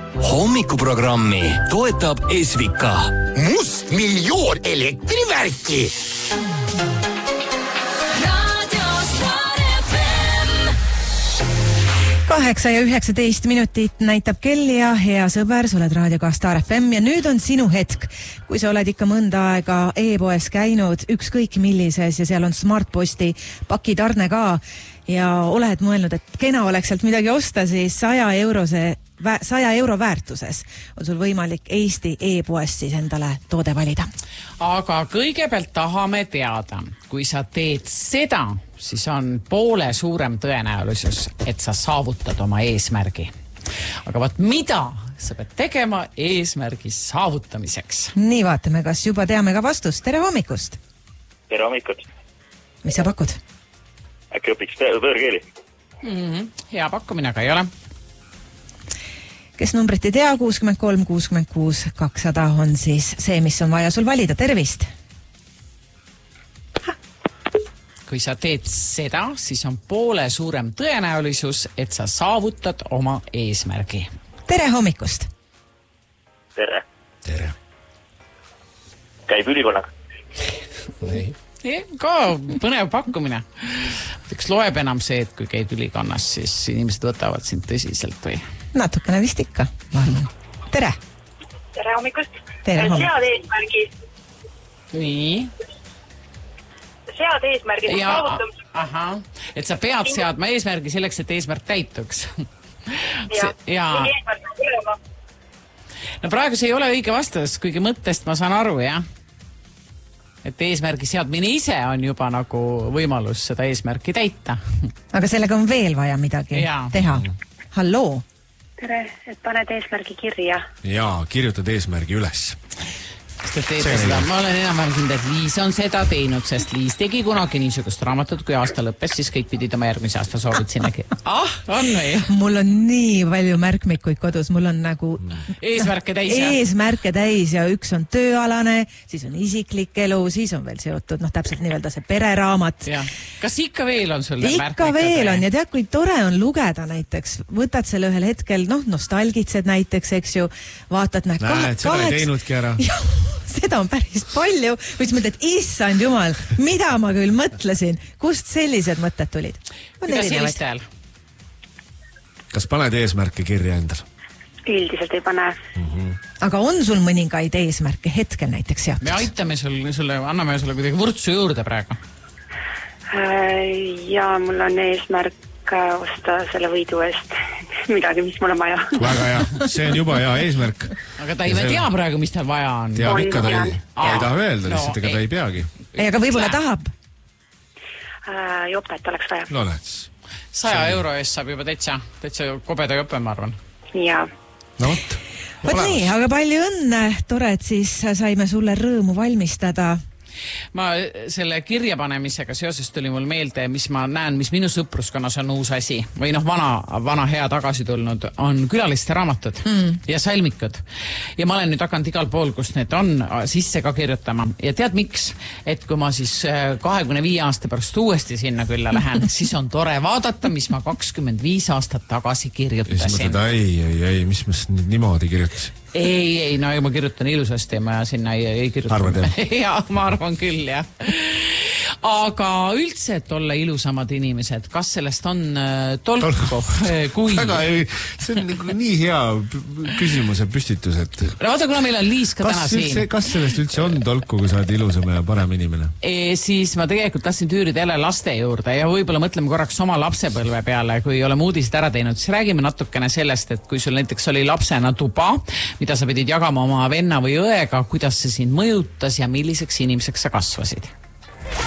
Hommikuprogrammi toetab Esvika. Must miljoon elektrivärki. 8 ja 19 minutit näitab kell ja hea sõber, sa oled raadioga Star FM ja nüüd on sinu hetk. Kui sa oled ikka mõnda aega e-poes käinud, ükskõik millises ja seal on Smartposti pakitarne ka ja oled mõelnud, et kena oleks sealt midagi osta, siis 100 euro väärtuses on sul võimalik Eesti e-poest siis endale toode valida. Aga kõigepealt tahame teada, kui sa teed seda, siis on poole suurem tõenäolisus, et sa saavutad oma eesmärgi. Aga vaat mida sa pead tegema eesmärgi saavutamiseks? Nii vaatame, kas juba teame ka vastust. Tere hommikust! Tere hommikut! Mis sa pakud? Äkki õpiks võõrkeeli? Hea pakkumine, aga ei ole. Kes numbrit ei tea, 63 66 200 on siis see, mis on vaja sul valida. Tervist! Kui sa teed seda, siis on poole suurem tõenäolisus, et sa saavutad oma eesmärgi. Tere hommikust! Tere! Tere! Käib ülikonnaga? Ka põnev pakkumine. Eks loeb enam see, et kui käid ülikonnas, siis inimesed võtavad sind tõsiselt või? Natukene vist ikka, ma arvan. Tere! Tere hommikust! Tere hommikust! Sead eesmärgi. Nii. Sead eesmärgi. Aha. Et sa pead seadma eesmärgi selleks, et eesmärk täituks. Ja. No praegu see ei ole õige vastus, kuigi mõttest ma saan aru, jah? Et eesmärgi seadmine ise on juba nagu võimalus seda eesmärki täita. Aga sellega on veel vaja midagi teha. Halloo! Tere, et paned eesmärgi kirja. Jaa, kirjutad eesmärgi üles. Kas te teete seda? Ma olen enam kindel, et Liis on seda teinud, sest Liis tegi kunagi niisugust raamatut, kui aasta lõppes, siis kõik pidid oma järgmise aasta soovid sinnagi. On või? Mul on nii palju märkmikuid kodus, mul on nagu eesmärke täis ja üks on tööalane, siis on isiklik elu, siis on veel seotud, täpselt nii-öelda see pereraamat. Kas ikka veel on sul märkmikad? Ikka veel on ja tead, kui tore on lugeda näiteks, võtad selle ühel hetkel, nostalgitsed näiteks, eks ju, vaatad, näed, seda ei teinudki ära. Seda on päris palju, või siis mõtled, issand jumal, mida ma küll mõtlesin, kust sellised mõtted tulid? Mida sellist ajal? Kas paned eesmärke kirja endal? Üldiselt ei pane. Aga on sul mõningaid eesmärke hetkel näiteks seatud? Me aitame sulle, anname sulle kuidagi vurtsu juurde praegu. Ja mul on eesmärk osta selle võidu eest midagi, mis mul on vaja. Väga hea, see on juba hea eesmärk. Aga ta ei tea praegu, mis tal vaja on. Teab ikka, ta ei taha öelda, lihtsalt ega ta ei peagi. Aga võibolla tahab? Jopet oleks vaja. No näed. 100 euro eest saab juba täitsa kobeda jope, ma arvan. Jaa. No võt. Võt nii, aga palju õnne, tore, et siis saime sulle rõõmu valmistada. Ma selle kirjapanemisega seoses tuli mul meelde, mis ma näen, mis minu sõpruskonnas on uus asi või vana hea tagasi tulnud, on külaliste raamatud ja salmikud. Ja ma olen nüüd hakanud igal pool, kus need on sisse ka kirjutama. Ja tead miks? Et kui ma siis 25 aasta pärast uuesti sinna külla lähen, siis on tore vaadata, mis ma 25 aastat tagasi kirjutasin. Ei, mis ma niimoodi kirjutasin? Ei, no ma kirjutan ilusasti ja ma sinna ei kirjuta. Arvad jah? Ja, ma arvan küll, jah. Aga üldse, et olla ilusamad inimesed, kas sellest on tolku? Väga ei, see on nii hea küsimuse püstitus, et... No vaata, kuna meil on Liis ka täna siin. Kas sellest üldse on tolku, kui sa oled ilusam ja parem inimene? Siis ma tegelikult tahtsin tüürida jälle laste juurde ja võib-olla mõtleme korraks oma lapsepõlve peale, kui oleme uudised ära teinud, siis räägime natukene sellest, et kui sul näiteks oli lapsena tuba, mida sa pidid jagama oma venna või õega, kuidas see sind mõjutas ja milliseks inimeseks sa kasvasid?